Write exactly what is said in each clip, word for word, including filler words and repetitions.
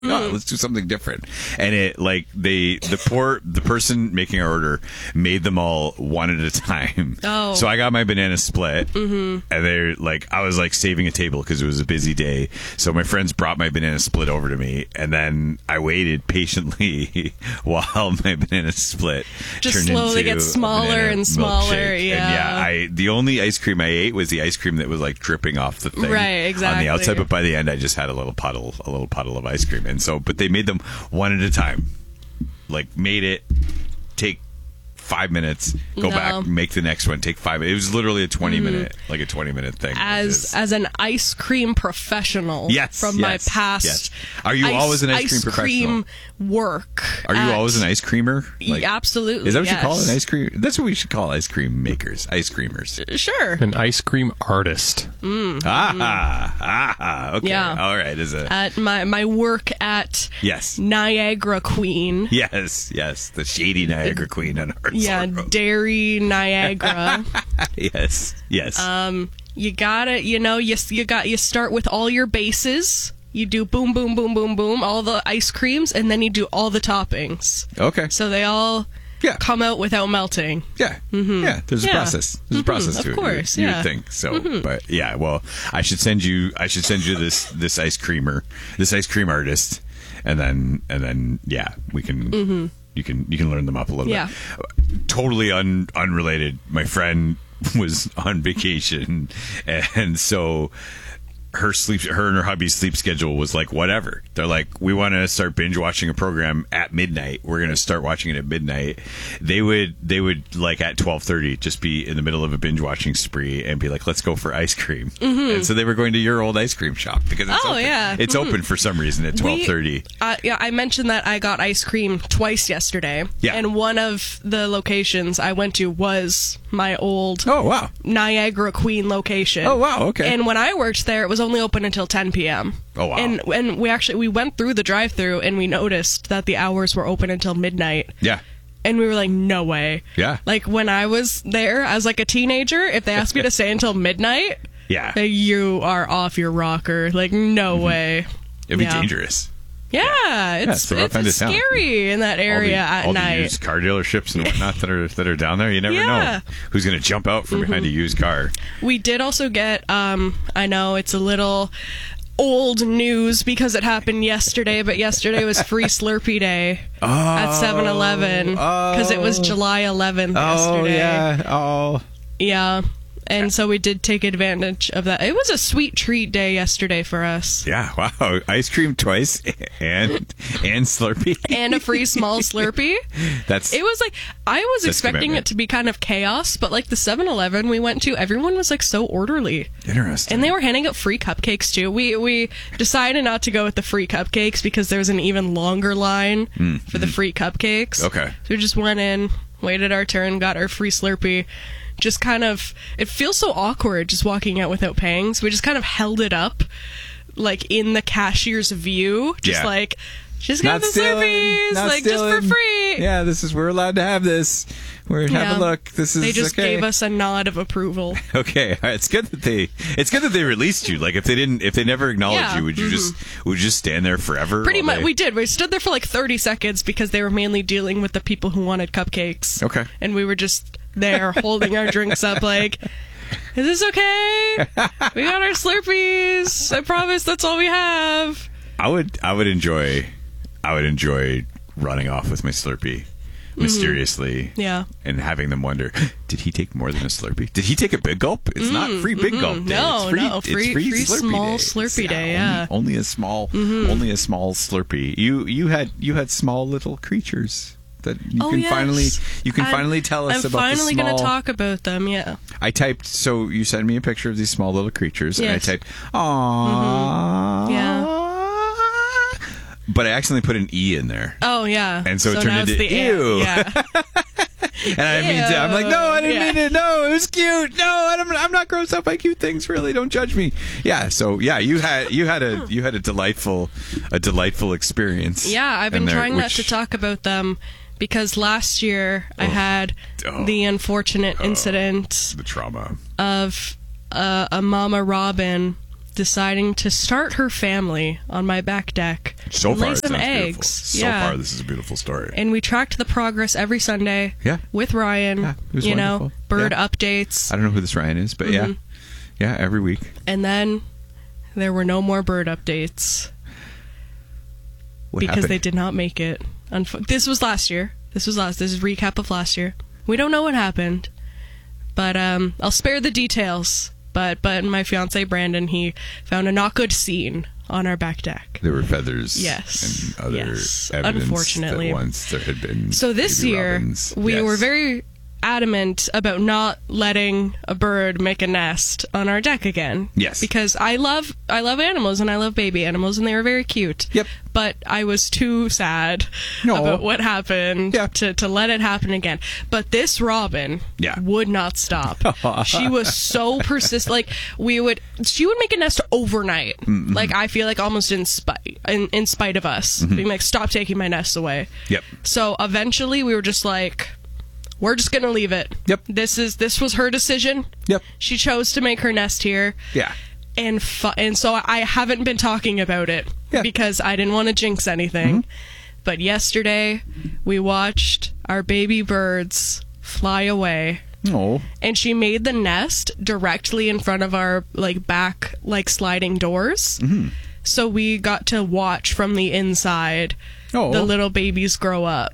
No, let's do something different. And it like they the poor the person making our order made them all one at a time. Oh. So I got my banana split, mm-hmm. and they're like I was like saving a table because it was a busy day. So my friends brought my banana split over to me, and then I waited patiently while my banana split just turned slowly into gets smaller a banana and smaller. milkshake. Yeah, and yeah. I the only ice cream I ate was the ice cream that was like dripping off the thing, right? Exactly. On the outside, but by the end, I just had a little puddle, a little puddle of ice cream. And so, but they made them one at a time. Like, made it take five minutes, go No. back, make the next one, take five. It was literally a twenty Mm-hmm. minute, like a twenty minute thing. As is, as an ice cream professional, yes, from yes, my past, yes. Are you ice, always an ice, ice cream cream professional? work? Are you at- always an ice creamer? Like, absolutely. Is that what yes. you call it? An ice cream? That's what we should call ice cream makers. Ice creamers. Sure. An ice cream artist. Mm-hmm. Ah, ah, okay. Yeah. All right. Is it? At my my work at Yes. Niagara Queen. Yes, yes. The shady Niagara Queen on Arts Yeah, Road. Dairy Niagara. Yes, yes. um, you gotta, you know, you you got you start with all your bases. You do boom, boom, boom, boom, boom, all the ice creams, and then you do all the toppings. okay. So they all Yeah. come out without melting. Yeah, yeah. There's a Yeah. process. There's a process Of to it. course, you, you yeah. would think so, but yeah. Well, I should send you. I should send you this this ice creamer, this ice cream artist, and then and then yeah, we can. You can you can learn them up a little Yeah. bit. Totally un, unrelated. My friend was on vacation, and so her sleep, her and her hubby's sleep schedule was like whatever. They're like, we want to start binge watching a program at midnight. We're going to start watching it at midnight. They would, they would like at twelve thirty just be in the middle of a binge watching spree and be like, let's go for ice cream. Mm-hmm. And so they were going to your old ice cream shop because it's Oh, open. yeah. It's Mm-hmm. open for some reason at twelve thirty. Uh, yeah, I mentioned that I got ice cream twice yesterday. Yeah. And one of the locations I went to was my old Oh wow. Niagara Queen location. Oh wow. Okay. And when I worked there, it was only open until ten p.m. Oh, wow. And and we actually we went through the drive-through and we noticed that the hours were open until midnight. yeah. And we were like, no way. Yeah. Like when I was there as like a teenager, if they asked me to stay until midnight, Yeah. you are off your rocker. Like no way. It'd be Yeah. dangerous. Yeah, it's it's a rough it's, end of town. scary in that area all the, at all night. the used car dealerships and whatnot that are that are down there. You never Yeah. know who's going to jump out from behind a used car. We did also get, um, I know it's a little old news because it happened yesterday, but yesterday was Free Slurpee Day at seven eleven because it was July eleventh yesterday. yeah. Oh. Yeah. And so we did take advantage of that. It was a sweet treat day yesterday for us. Yeah. Wow. Ice cream twice and and Slurpee. And a free small Slurpee. That's It was like, I was That's expecting commitment. it to be kind of chaos, but like the seven eleven we went to, everyone was like so orderly. interesting. And they were handing out free cupcakes too. We we decided not to go with the free cupcakes because there was an even longer line for the free cupcakes. Okay. So we just went in, waited our turn, got our free Slurpee. Just kind of, it feels so awkward just walking out without paying. So we just kind of held it up, like in the cashier's view, just Yeah. like, just got the Slurpees, not like just stealing. for free. Yeah, this is we're allowed to have this. We're have Yeah. a look. This is They just okay. gave us a nod of approval. Okay, all right. It's good that they. It's good that they released you. Like if they didn't, if they never acknowledged Yeah, you, would you just would you just stand there forever? Pretty while much, they- we did. We stood there for like thirty seconds because they were mainly dealing with the people who wanted cupcakes. Okay. And we were just there holding our drinks up like, is this okay? We got our Slurpees. I promise that's all we have. I would. I would enjoy. I would enjoy running off with my Slurpee mysteriously. Yeah. And having them wonder, did he take more than a Slurpee? Did he take a big gulp? It's not free big gulp day. No, it's free, no, it's free- free, free Slurpee small day. Slurpee It's, day, only- yeah. Only, a small, only a small Slurpee. You you had you had small little creatures that you Oh, can yes. finally you can I'm- finally tell us I'm about finally the small. going to talk about them, yeah. I typed, so you sent me a picture of these small little creatures, and I Yes. typed, aww. Yeah. But I accidentally put an E in there. Oh, yeah. And so it now turned it's into the ew. Yeah. And I didn't mean to, I'm like, no, I didn't Yeah. mean it. No, it was cute. No, I'm, I'm not grossed out by cute things. Really, don't judge me. Yeah. So yeah, you had you had a you had a delightful a delightful experience. Yeah, I've been in there, trying not which- to talk about them because last year I had Oh. the unfortunate incident the trauma. of uh, a Mama Robin deciding to start her family on my back deck. So far, lay it some sounds eggs. beautiful. So yeah. far, this is a beautiful story. And we tracked the progress every Sunday. Yeah. With Ryan. Yeah, it was you know, wonderful. bird Yeah. updates. I don't know who this Ryan is, but Mm-hmm. yeah. Yeah, every week. And then there were no more bird updates What because happened? they did not make it. Unf- this was last year. This was last. This is a recap of last year. We don't know what happened, but um, I'll spare the details. But but my fiance Brandon, he found a not good scene on our back deck. There were feathers. Yes. And other Yes. evidence Unfortunately. that once there had been. So this baby year, robins. we Yes. were very adamant about not letting a bird make a nest on our deck again. Yes. Because I love I love animals and I love baby animals and they were very cute. Yep. But I was too sad No. about what happened Yeah. to, to let it happen again. But this robin Yeah. would not stop. She was so persistent. Like we would she would make a nest overnight. Mm-hmm. Like I feel like almost in spite in, in spite of us. Being like, stop taking my nests away. Yep. So eventually we were just like, we're just gonna leave it. Yep. This is this was her decision. Yep. She chose to make her nest here. Yeah. And fu- and so I haven't been talking about it Yeah. because I didn't want to jinx anything. But yesterday we watched our baby birds fly away. Oh. And she made the nest directly in front of our like back like sliding doors. Mm-hmm. So we got to watch from the inside Oh. the little babies grow up.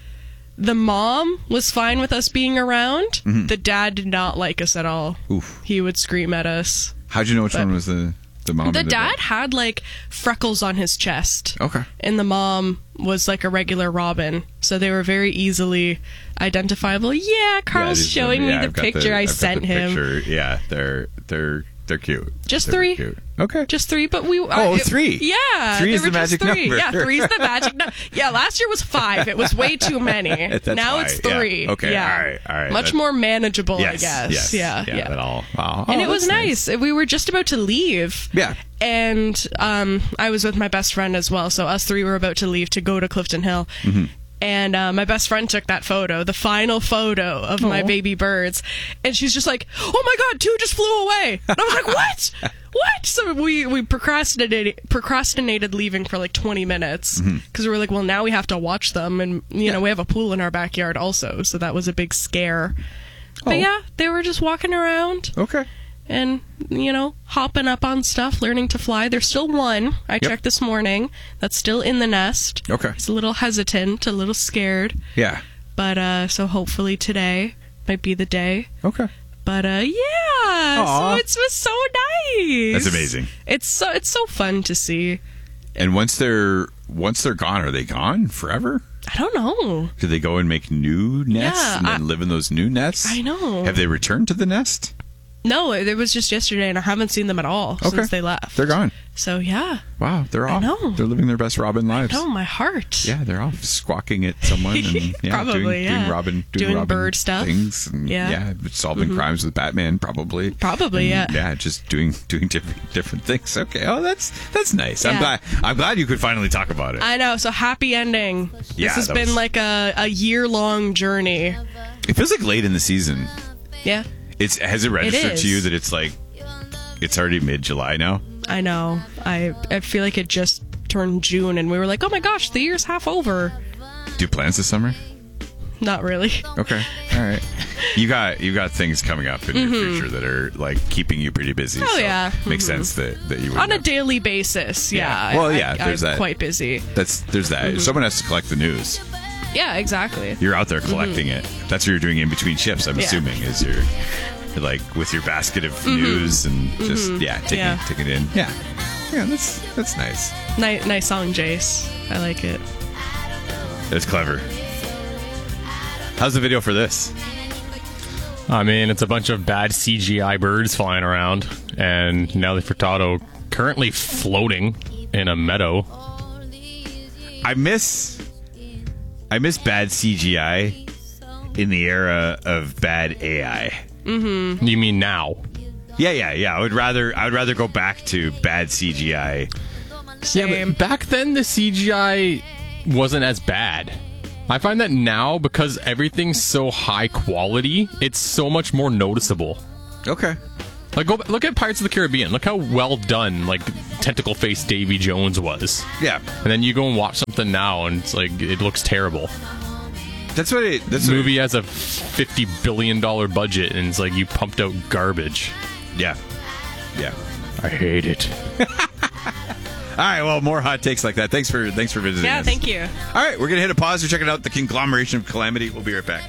The mom was fine with us being around. Mm-hmm. The dad did not like us at all. Oof. He would scream at us. How'd you know which But- one was the the mom? The and dad had like freckles on his chest. Okay. And the mom was like a regular robin. So they were very easily identifiable. Yeah, Carl's these showing are- me yeah, the I've got picture I I've got sent the him. picture. Yeah, they're they're they're cute. Just They're three. Cute. Okay. Just three, but we. Oh, I- three. Yeah, Three they is were the just magic three. number. Yeah, three's the magic number. Yeah, last year was five. It was way too many. That's now why, it's yeah. three. Okay, yeah. all right, all right. Much That- more manageable, yes, I guess. Yes. Yeah, Yeah. yeah. That all. Wow. And Oh, it was that's nice. We were just about to leave. Yeah. And um, I was with my best friend as well, so us three were about to leave to go to Clifton Hill. Mm-hmm. And uh, my best friend took that photo, the final photo of my Aw. baby birds. And she's just like, oh my God, two just flew away. And I was like, what? What? So we, we procrastinated, procrastinated leaving for like twenty minutes. Because we were like, well, now we have to watch them. And, you Yeah. know, we have a pool in our backyard also. So that was a big scare. Oh. But yeah, they were just walking around Okay. and, you know, hopping up on stuff, learning to fly. There's still one, I checked this morning, that's still in the nest. Okay. He's a little hesitant, a little scared. Yeah. But, uh, so hopefully today might be the day. Okay. But, uh, yeah. Aw. So it's was so nice. That's amazing. It's so, it's so fun to see. And once they're once they're gone, are they gone forever? I don't know. Do they go and make new nests Yeah, and then I- live in those new nests? I know. Have they returned to the nest? No, it was just yesterday, and I haven't seen them at all Okay. since they left. They're gone. So, yeah. Wow, they're off. know. They're living their best Robin lives. Oh, my heart. Yeah, they're off squawking at someone and yeah, Probably, doing, yeah. doing Robin, doing, Doing Robin bird stuff. things, and, Yeah. yeah, solving crimes with Batman, probably. Probably, And, yeah. yeah, just doing doing different different things. Okay, oh, that's that's nice. I'm Yeah. glad. I'm glad you could finally talk about it. I know, so happy ending. Yeah, this has that been was- like a, a year long journey. It feels like late in the season. Yeah, It's has it registered is. to you that it's like it's already mid July now? I know. I I feel like it just turned June and we were like, oh my gosh, the year's half over. Do you have plans this summer? Not really. Okay, all right. You got you got things coming up in your future that are like keeping you pretty busy. Mm-hmm. Oh, so yeah. makes sense that that you would On a daily basis, yeah. Yeah. Well, I- yeah, I, there's I'm that. quite busy. That's there's that. Mm-hmm. Someone has to collect the news. Yeah, exactly. You're out there collecting it. That's what you're doing in between shifts. I'm Mm-hmm. Yeah. assuming is you're, you're like with your basket of news and just yeah, taking Mm-hmm. Yeah. taking it in. Yeah, yeah. That's that's nice. Nice, nice song, Jace. I like it. That's clever. How's the video for this? I mean, it's a bunch of bad C G I birds flying around, and Nelly Furtado currently floating in a meadow. I miss I miss bad C G I in the era of bad A I. You mean now? Yeah, yeah, yeah. I would rather I would rather go back to bad C G I. Same. Yeah, but back then the C G I wasn't as bad. I find that now, because everything's so high quality, it's so much more noticeable. Okay. Like, go look at Pirates of the Caribbean. Look how well done, like, tentacle face Davy Jones was. Yeah. And then you go and watch something now, and it's like it looks terrible. That's what it. That's The what movie it, has a fifty billion dollar budget, and it's like you pumped out garbage. Yeah. Yeah. I hate it. All right, well, more hot takes like that. Thanks for thanks for visiting Yeah, us. thank you. All right, we're going to hit a pause. We're checking out the conglomeration of calamity. We'll be right back.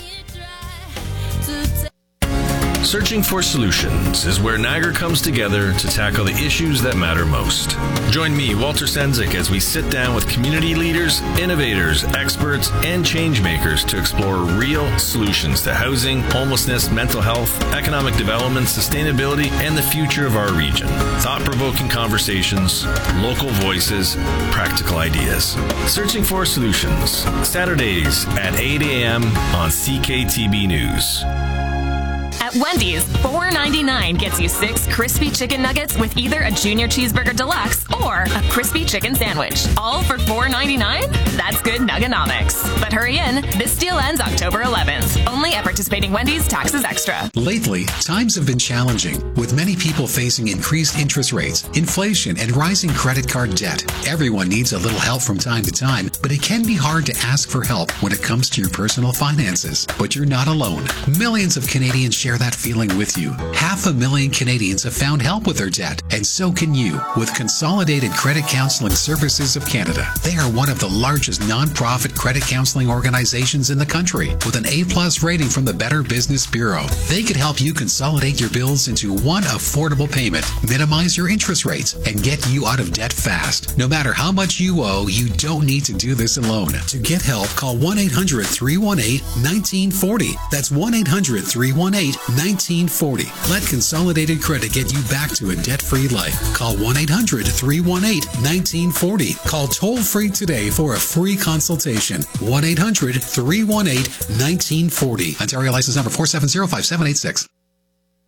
Searching for Solutions is where Niagara comes together to tackle the issues that matter most. Join me, Walter Senzik, as we sit down with community leaders, innovators, experts, and change makers to explore real solutions to housing, homelessness, mental health, economic development, sustainability, and the future of our region. Thought-provoking conversations, local voices, practical ideas. Searching for Solutions, Saturdays at eight a.m. on C K T B News. At Wendy's, four ninety-nine gets you six crispy chicken nuggets with either a junior cheeseburger deluxe or a crispy chicken sandwich. All for four ninety-nine? That's good nuggenomics. But hurry in, this deal ends October eleventh. Only at participating Wendy's, taxes extra. Lately, times have been challenging, with many people facing increased interest rates, inflation, and rising credit card debt. Everyone needs a little help from time to time, but it can be hard to ask for help when it comes to your personal finances. But you're not alone. Millions of Canadians share that feeling with you. Half a million Canadians have found help with their debt, and so can you with Consolidated Credit Counseling Services of Canada. They are one of the largest non-profit credit counseling organizations in the country, with an A-plus rating from the Better Business Bureau. They could help you consolidate your bills into one affordable payment, minimize your interest rates, and get you out of debt fast. No matter how much you owe, you don't need to do this alone. To get help, call one eight hundred, three one eight, one nine four zero. That's one eight hundred, three one eight, one nine four zero. Let Consolidated Credit get you back to a debt-free life. Call one eight hundred, three one eight, one nine four zero. Call toll-free today for a free consultation. one eight hundred, three one eight, one nine four zero. Ontario license number four seven zero five seven eight six.